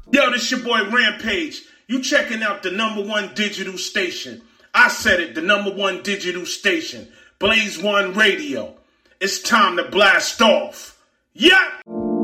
Yo, this your boy Rampage. You checking out the #1 digital station. I said it, the #1 digital station. Blaze One Radio. It's time to blast off. Yeah!